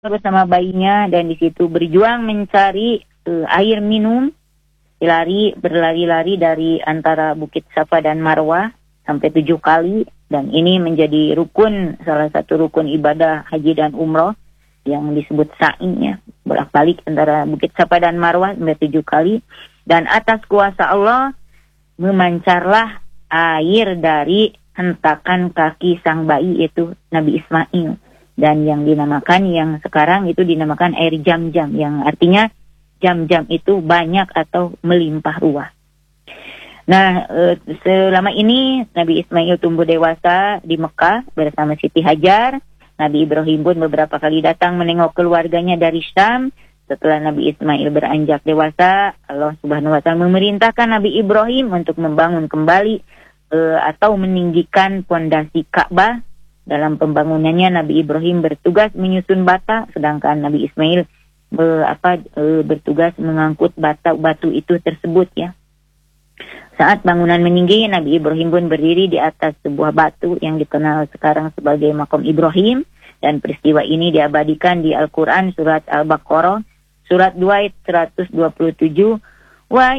bersama bayinya dan di situ berjuang mencari air minum, berlari-lari dari antara Bukit Safa dan Marwah sampai 7 kali, dan ini menjadi salah satu rukun ibadah haji dan umroh yang disebut sa'i ya, bolak-balik antara Bukit Safa dan Marwah sampai 7 kali, dan atas kuasa Allah memancarlah air dari hentakan kaki sang bayi yaitu Nabi Ismail, dan yang sekarang itu dinamakan air Jam-Jam, yang artinya jam-jam itu banyak atau melimpah ruah. Nah, selama ini Nabi Ismail tumbuh dewasa di Mekah bersama Siti Hajar. Nabi Ibrahim pun beberapa kali datang menengok keluarganya dari Syam. Setelah Nabi Ismail beranjak dewasa, Allah Subhanahu wa Ta'ala memerintahkan Nabi Ibrahim untuk membangun kembali atau meninggikan pondasi Ka'bah. Dalam pembangunannya Nabi Ibrahim bertugas menyusun bata, sedangkan Nabi Ismail bertugas mengangkut batu itu tersebut ya. Saat bangunan meninggi, Nabi Ibrahim pun berdiri di atas sebuah batu yang dikenal sekarang sebagai Maqam Ibrahim, dan peristiwa ini diabadikan di Al-Quran surat Al-Baqarah surat 2 ayat 127. Wa